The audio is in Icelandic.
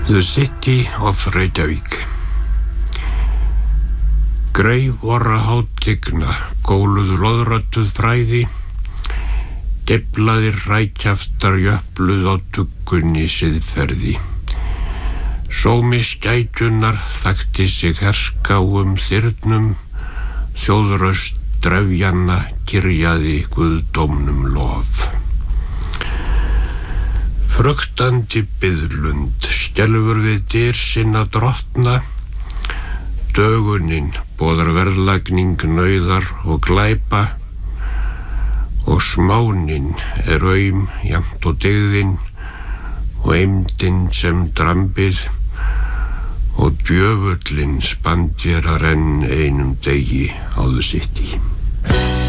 The City of Reykjavík. Grey vorra hátigna, góluð loðröttuð fræði, deiflaðir rækjaftar jöfluð á tuggunni siðferði. Sómi skætunnar þakti sig herskáum þyrnum, þjóðröst drefjanna kyrjaði guðdómnum lof. Fruktandi biðlund skelfur við dyr sinna drottna, dögunin boðar verðlagning nauðar og glæpa, og smánin aum jafnt og dygðin, og eymdin sem drambið, og djöfullin spandérar enn einum degi á The City.